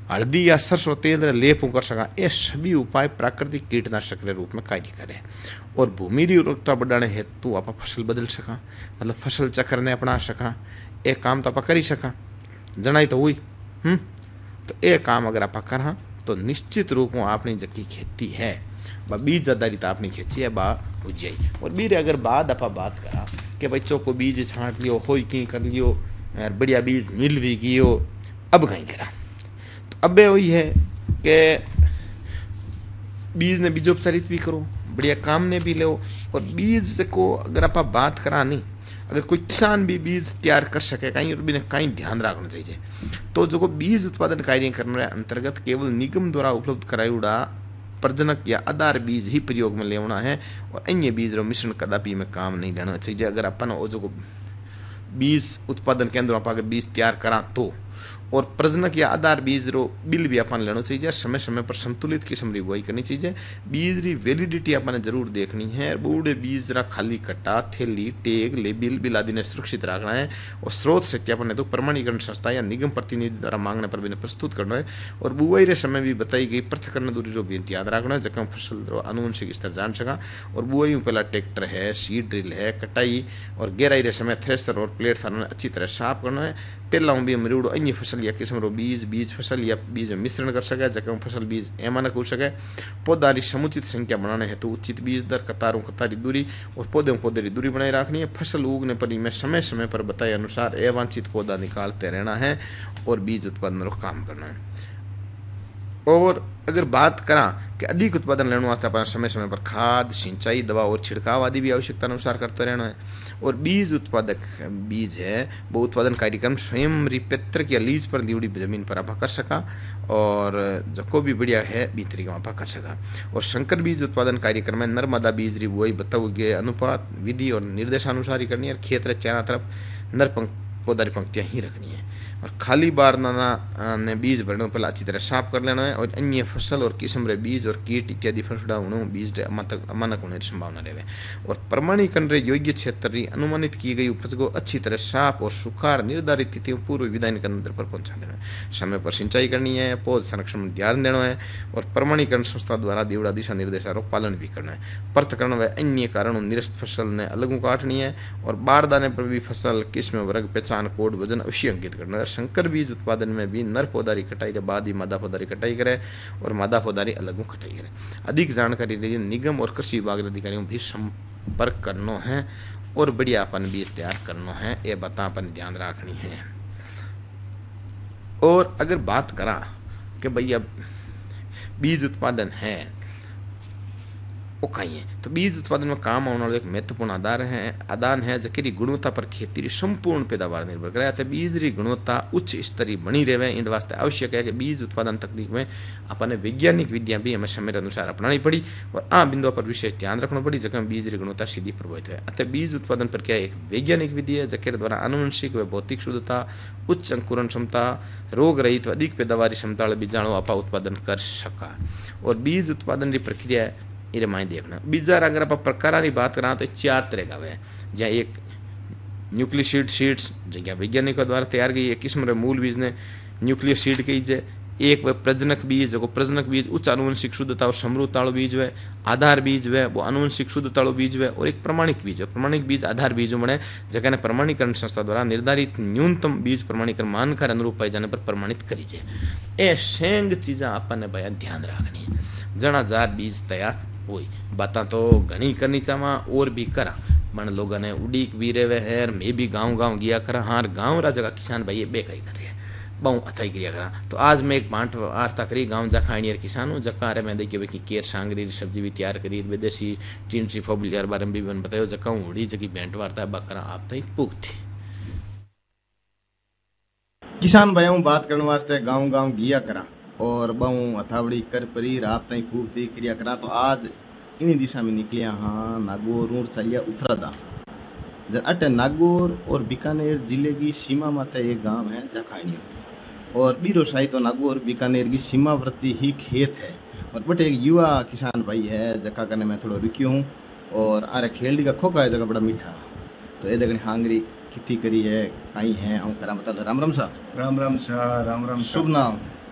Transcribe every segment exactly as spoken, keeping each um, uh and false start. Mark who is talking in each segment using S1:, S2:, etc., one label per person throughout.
S1: हल्दी या सरसों तेल रे लेप कर सका। ये सभी उपाय प्राकृतिक कीटनाशक के रूप में कार्य करे। और भूमि की उर्वरकता बढ़ाने हेतु आप फसल बदल सका, मतलब फसल चक्र ने अपना सका। एक काम तो आप कर ही सका, जनाई तो हुई। हम्म तो ये काम अगर आप करा तो निश्चित रूप में अपनी जकी खेती है बा बीज आधारित अपनी खेती है बा हो जाए। और बीरे अगर बाद आप बात करा कि भाई चौको बीज छांट लियो, हो कहीं कर लियो यार, बढ़िया बीज मिल भी गयो, अब कहीं करा। तो अब वही है कि बीज ने बीजोपचारित भी करो, बढ़िया काम ने भी लो। और बीज को अगर आप बात करा नहीं, अगर कोई किसान भी बीज तैयार कर सके कहीं और भी ने कहीं ध्यान रखना चाहिए। तो जो बीज उत्पादन कार्य करने अंतर्गत केवल निगम द्वारा उपलब्ध करायुड़ा प्रजनक या आधार बीज ही प्रयोग में लेना है, और अन्य बीज रो मिश्रण कदापि में काम नहीं लेना चाहिए। अगर अपन जो बीज उत्पादन केंद्र आप अगर बीज तैयार करा तो, और प्रजनक या आधार बीज रो बिल भी अपन लेना चाहिए। समय समय पर संतुलित किस्म की बुआई करनी चाहिए। बीज री वैलिडिटी अपन जरूर देखनी है। बूढ़े बीज रा खाली कट्टा, थैली, टैग, लेबिल बिल आदि ने सुरक्षित रखना है। और स्रोत सत्यापन तो प्रमाणीकरण संस्था या निगम प्रतिनिधि द्वारा मांगने पर भी प्रस्तुत करना है। और बुआई रे समय भी बताई गई पृथककरण दूरी रो भी ध्यान रखना है, जखम फसल रो आनुवंशिक स्तर जान सका। और बुआई में पहला ट्रैक्टर है, सीड ड्रिल है, कटाई और गहराई रे समय थ्रेसर और प्लेटफॉर्म अच्छी तरह साफ करना है। पहला भी मरीड़ो अन्य फसल या किस्म रो बीज बीज फसल या बीज में मिश्रण कर सके, जखम फसल बीज एमानक हो सके। पौधा की समुचित संख्या बनाने हेतु तो उचित बीज दर, कतारों कतारी दूरी और पौधे पौधे की दूरी बनाए रखनी है। फसल उगने पर में समय समय पर बताए अनुसार अवांछित पौधा निकालते रहना है और बीज उत्पादन रो काम करना है। और अगर बात करा कि अधिक उत्पादन लेने वास्ते अपना समय समय पर खाद, सिंचाई, दवा और छिड़काव आदि भी आवश्यकता अनुसार करते रहना है। और बीज उत्पादक बीज है वो उत्पादन कार्यक्रम स्वयं रिपेत्रक या लीज पर दीवड़ी जमीन पर आप कर सका, और जको भी बढ़िया है बी तरीके आप कर सका। और संकर बीज उत्पादन कार्यक्रम में नर्मदा बीज री बुआई बताओ गए अनुपात, विधि और निर्देशानुसार ही करनी है। खेत रे चारों तरफ नर पौधा की पंक्तियां ही रखनी है। और खाली बार नाना ने बीज भरने पहले अच्छी तरह साफ कर लेना है। और अन्य फसल और किस्म रे बीज और कीट इत्यादि फंसड़ा होने बीज रे अमानक होने की संभावना रहे। और प्रमाणीकरण रे योग्य क्षेत्र री अनुमानित की गई उपज को अच्छी तरह साफ और सुखार निर्धारित तिथियों पूर्व विधान केंद्र पर पहुंचा देना है। समय पर सिंचाई करनी है, पौध संरक्षण में ध्यान देना है। और प्रमाणीकरण संस्था द्वारा दिवड़ा दिशा निर्देशों पालन भी करना है। पृथककरण व अन्य कारणों निरस्त फसल ने अलग काटनी है। और बार दाने पर भी फसल किस्म वर्ग पहचान कोड वजन अवश्य अंकित करना है। संकर बीज उत्पादन में भी नर पौधारी कटाई के बाद ही मादा पौधारी कटाई करे और मादा पौधारी अलग कटाई करे। अधिक जानकारी लिए निगम और कृषि विभाग अधिकारियों भी संपर्क करना है और बढ़िया अपन बीज तैयार करना है, ये बता अपन ध्यान रखनी है। और अगर बात करा कि भाई अब बीज उत्पादन है वो कहीं है, तो बीज उत्पादन में काम आने वाला एक महत्वपूर्ण आधार है आदान है जकरी गुणवत्ता पर खेती की संपूर्ण पैदावार निर्भर करे। तो बीज की गुणवत्ता उच्च स्तरीय बनी रहे इन वास्ते आवश्यक है कि बीज उत्पादन तकनीक में अपने वैज्ञानिक विधियां भी हमें समय अनुसार अपनानी पड़ी और आ बिंदुओं पर विशेष ध्यान रखना पड़ी जगह बीज की गुणवत्ता सीधी प्रभावित है। अतः बीज उत्पादन प्रक्रिया एक वैज्ञानिक विधि है जकर द्वारा आनुवंशिक व भौतिक शुद्धता, उच्च अंकुरण क्षमता, रोग रहित व अधिक पैदावारी क्षमता वाले बीजाणु आपा उत्पादन कर सका। और बीज उत्पादन की प्रक्रिया ये माय देखना बीजार अगर आप प्रकार की बात करा तो चार तरह का है, जहाँ एक न्यूक्लियोसीड सीड्स जगह वैज्ञानिकों द्वारा तैयार की एक किस्म मूल बीज ने न्यूक्लियोसीड कही जाए। एक वह प्रजनक बीज जो प्रजनक बीज उच्च आनुवंशिक शुद्धता और समृद्धता वालों बीज है। आधार बीज है वो आनुवंशिक शुद्धता वालों बीज है। और एक प्रमाणिक बीज है, प्रमाणिक बीज आधार बीजों बने जगह ने प्रमाणीकरण संस्था द्वारा निर्धारित न्यूनतम बीज प्रमाणीकरण मानकर अनुरूप पाए जाने पर प्रमाणित करी जाए। ए शेंग चीज़ा अपन ने ध्यान रखनी है। जना जार बीज तैयार हुई बाता तो घनी करनी चाहवा और भी करा मन लोगों ने उड़ीक भी रहे है। मैं भी गाँव गाँव गया करा, हाँ गाँव रा जगह किसान भाई बे कही कर रहे हैं बहु अथाई क्रिया करा। तो आज मैं एक बांट आर्ता करी गाँव जखाणी किसान हूँ जका रे मैं देखिए भाई केर सांगरी सब्जी भी तैयार करी विदेशी टीन सी फोबल यार बारे में भी बन बतायो जका उड़ी जकी भेंट वार्ता बकरा आप तई पुग थी।
S2: किसान भाइयों बात करने वास्ते गाँव गाँव गिया करा और बहु अथावड़ी कर परी रात तई खूब दी क्रिया करा। तो आज इन्हीं दिशा में निकलिया हाँ नागौर और चलिया उत्तरादा जब अट नागौर और बीकानेर जिले की सीमा माते एक गांव है जखाणी और बीरो शाही तो नागौर बीकानेर की सीमावर्ती ही खेत है। और बट एक युवा किसान भाई है जका करने मैं थोड़ा रुकियो हूँ और अरे खेलडी का खोखा है जगह बड़ा मीठा। तो ये देखने हांगरी कितनी करी है कहीं है और करा मतलब राम राम सा
S3: राम राम शाह राम राम
S2: शुभ नाम।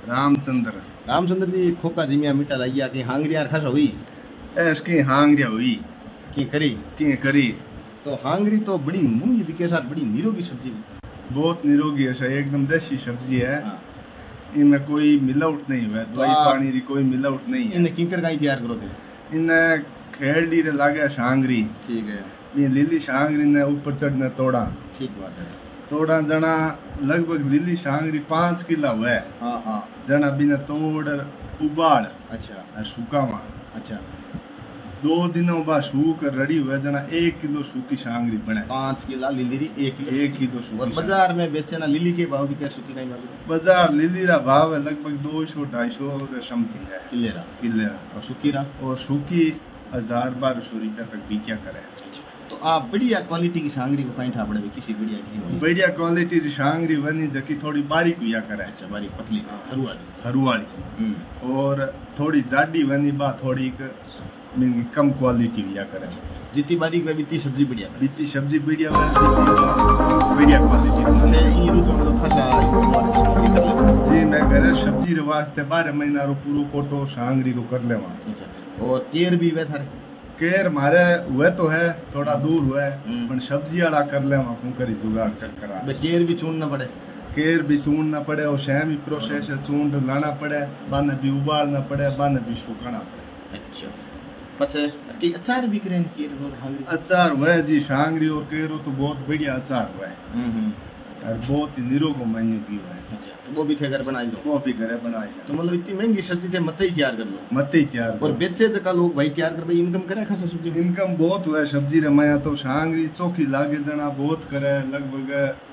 S3: रामचंद्र
S2: रामचंद्र जी खोका जिमिया मिटा लाइया की हांगरियार खासा हुई
S3: ऐसकी हांगरिया हुई
S2: की करी
S3: की करी
S2: तो हांगरी तो बड़ी मूंगी दिखे साथ बड़ी निरोगी सब्जी
S3: बहुत निरोगी है, एकदम देसी सब्जी है।
S2: हाँ।
S3: इनमें कोई मिलावट नहीं हुआ, दवाई पानी री कोई मिलावट नहीं है।
S2: इन्हें किंकर का ही तैयार करो थे
S3: इन्हें खेलडी रे लागे शांगरी,
S2: ठीक है,
S3: ये लीली शांगरी ने ऊपर चढ़ने तोड़ा,
S2: ठीक बात है,
S3: तोड़ा जना लगभग लीली शांगरी पांच किला हुआ है।
S2: हाँ हाँ
S3: जना बिना तोड़ उबाड़
S2: अच्छा
S3: सूखा वहाँ
S2: अच्छा
S3: दो दिनों बाद सूख रड़ी हुआ जना एक किलो सूखी शांगरी बने।
S2: पांच किला लिली एक किलो
S3: एक किलो सूखी।
S2: और बाजार में बेचे ना लिली के भाव भी क्या सूखी नहीं मालूम।
S3: बाजार लिली रा भाव है लगभग दो सौ ढाई सौ समथिंग है
S2: किले रा
S3: किले रा
S2: और सूखी रा
S3: और सूखी हजार बारह सौ रुपया तक भी क्या करे।
S2: तो आप बढ़िया क्वालिटी की शांगरी को कहीं ठापड़े में किसी बढ़िया किसी
S3: बढ़िया क्वालिटी की शांगरी बनी जकी थोड़ी बारीक हुआ करे।
S2: अच्छा बारीक पतली हरुवाली
S3: हरुवाली और थोड़ी जाडी बनी बा थोड़ी मीन कम क्वालिटी हुआ करे।
S2: जितनी बारीक वे बीती सब्जी बढ़िया
S3: बीती सब्जी बढ़िया वे बीती बढ़िया क्वालिटी
S2: ने ई ऋतु में खासा वास्ते शांगरी कर ले
S3: जी मैं घरे सब्जी रे वास्ते बारह महीना रो पूरो कोटो शांगरी को कर लेवा।
S2: अच्छा और केर भी वे थारे
S3: केर मारे हुए तो है थोड़ा दूर हुए पर सब्जी वाला कर लेवा कुकरी जुगाड़ चक्करा
S2: बे केर भी चूनना पड़े
S3: केर भी चूनना पड़े और सेम ही प्रोसेस है चून लाना पड़े बाने भी उबालना पड़े बाने भी सुखाना पड़े।
S2: अच्छा पचे की अचार भी करें केर और हांगरी
S3: अचार हुए जी शांगरी और केरो तो बहुत बढ़िया अचार हुए
S2: हम्म
S3: और बहुत ही निरोगो मेन्यू की हुआ है।
S2: अच्छा तो वो भी थे घर बनाई दो
S3: वो भी घरे बनाई
S2: तो मतलब इतनी महंगी सब्जी थे मत ही तैयार कर लो
S3: मत ही तैयार
S2: और बेचे जका लोग भाई तैयार कर भाई इनकम करे खासा सब्जी
S3: इनकम बहुत हुआ है सब्जी रमाया तो शांगरी चौकी लागे जना बहुत करे लगभग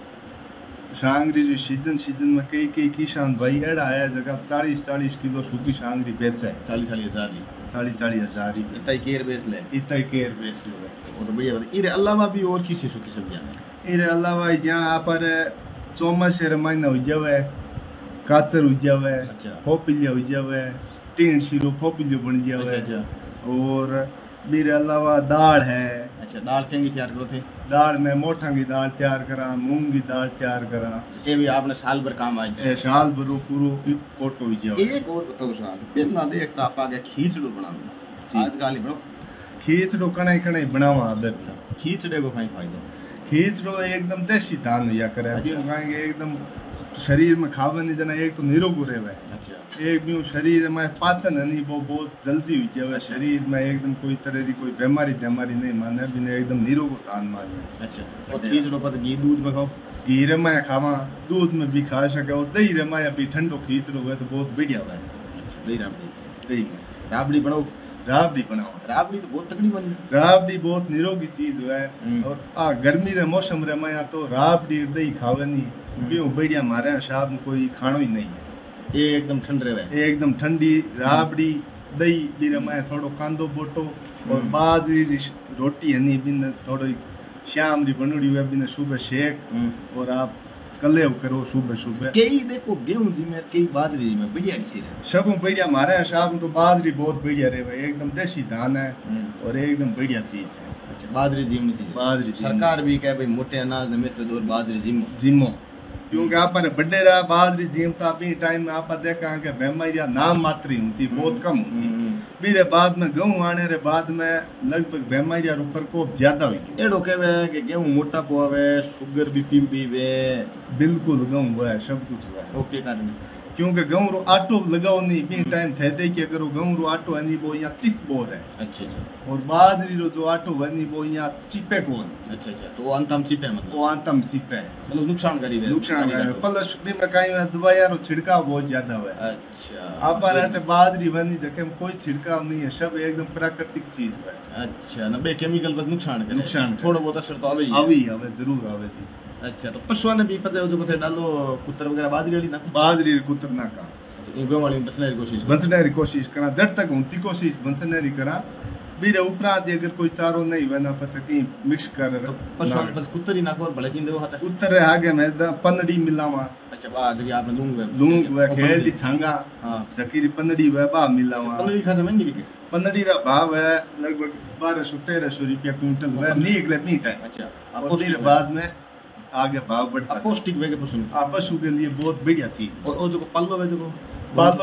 S3: शांगरी जो सीजन सीजन में कई कई किसान भाई एड़ा आया जगह चालीस चालीस किलो सूखी शांगरी बेचे
S2: चालीस चालीस हजार
S3: चालीस चालीस हजार
S2: इतना ही केर बेच ले
S3: इतना ही केर बेच लो
S2: वो तो बढ़िया बात इरे अलावा भी और किसी सूखी सब्जियां
S3: इरे अलावा यहाँ पर चौमासे रे महीना हो जावे काचर हो जावे फोपिलिया हो जावे टीन शिरो फोपिलियो बन जावे।
S2: अच्छा
S3: और मेरे अलावा दाल है।
S2: अच्छा दाल केंगी तैयार करो थे
S3: दाल में मोठा की दाल तैयार करा मूंग की दाल तैयार करा
S2: ये भी आपने साल भर काम आई
S3: ए साल भर पूरो कोटो हो जावे।
S2: एक और बताओ साल पहला देखता आप आगे खीचड़ो बनाना आज काली बनो
S3: खीचड़ो कणे कणे बनावा अबे
S2: खीचड़े को कहीं फायदा
S3: खीचड़ो एकदम देसी धान या करे अभी कहेंगे एकदम शरीर में खावे जना एक तो निरोग रहे। अच्छा एक भी शरीर में पाचन है नहीं वो बहुत जल्दी हुई जावे शरीर में एकदम कोई तरह की कोई बीमारी बीमारी नहीं माने भी एकदम निरोग धान माने। अच्छा और
S2: खीचड़ो पर घी दूध में खाओ
S3: घी रमाया खावा दूध में भी खा सके और दही रमाया भी ठंडो खीचड़ो हुए तो बहुत बढ़िया हुआ।
S2: अच्छा दही राबड़ी
S3: दही
S2: राबड़ी बनाओ
S3: राबड़ी बनाओ
S2: राबड़ी तो बहुत तकड़ी बनी
S3: राबड़ी बहुत निरोगी चीज है। और आ गर्मी रे मौसम रे माया तो राबड़ी दही खावे नहीं भी बढ़िया मारे साहब कोई खानो ही नहीं है
S2: ये एकदम ठंड रहे
S3: एकदम ठंडी राबड़ी दही भी रमाया थोड़ो कांदो बोटो और बाजरी रोटी है नहीं बिन थोड़ी शाम री बनड़ी हुई बिन सुबह शेक और आप कले करो सुबह सुबह
S2: कई देखो गेहूं जी में कई बाजरी जी में बढ़िया किसी
S3: सब बढ़िया मारे साहब तो बाजरी बहुत बढ़िया रहे एकदम देसी धान है और एकदम बढ़िया चीज है।
S2: अच्छा बाजरी जिम चीज
S3: बाजरी
S2: सरकार भी कहे भाई मोटे अनाज में तो दूर बाजरी जिमो
S3: जिमो क्योंकि आप बड़े रहा बाजरी जिमता भी टाइम में आप देखा कि बीमारियां नाम मात्र होती बहुत कम होती मेरे बाद में गेहूं आने रे बाद में लगभग बीमारियां रो प्रकोप ज्यादा हुई
S2: एडो कहवे कि गेहूं मोटा पोवे शुगर बीपी भी वे
S3: बिल्कुल गेहूं हुआ है सब कुछ हुआ है
S2: ओके कारण
S3: क्योंकि गेहूं रो आटो लगाओ नहीं भी टाइम थे दे के करो गेहूं रो आटो है नहीं वो यहाँ चिप बोर है।
S2: अच्छा अच्छा
S3: और बाजरी रो जो आटो है नहीं वो यहाँ चिपे कौन।
S2: अच्छा अच्छा तो अंतम चिपे मतलब
S3: वो अंतम चिपे
S2: मतलब नुकसान करी है
S3: नुकसान करी प्लस भी में कहीं दवाइयां रो छिड़काव बहुत ज्यादा हुआ है।
S2: अच्छा
S3: आप आटे बाजरी बनी जगह में कोई छिड़काव नहीं है सब एकदम प्राकृतिक चीज है।
S2: अच्छा ना बे केमिकल पर नुकसान करे
S3: नुकसान
S2: थोड़ा बहुत असर तो आवे ही
S3: आवे आवे जरूर आवे जी।
S2: अच्छा तो पशुओं ने भी पता जो को थे डालो कुतर वगैरह बाजरी वाली ना
S3: बाजरी कुतर ना का
S2: गेहूं वाली में बचने की कोशिश
S3: बचने की कोशिश करा जड़ तक होती कोशिश बचने की करा बीरे उपरांत अगर कोई चारो नहीं बना पसकी मिक्स कर
S2: तो पशुओं ने कुतर ही ना को भले किंदे होता
S3: उत्तर आगे में पनड़ी मिलावा।
S2: अच्छा बा जगह आपने लूंग वे
S3: लूंग वे खेड़ी छांगा हां सकीरी पनड़ी वे बा मिलावा
S2: पनड़ी खासा महंगी बिके
S3: पनड़ी रा भाव है लगभग बारह सौ तेरह सौ रुपया क्विंटल वे निकले मीट है।
S2: अच्छा
S3: और फिर बाद में आगे भाव बढ़ता
S2: पौष्टिक वे के पशु
S3: आ पशु के लिए बहुत बढ़िया चीज
S2: और वो जो पल्लो वे जो
S3: बादलों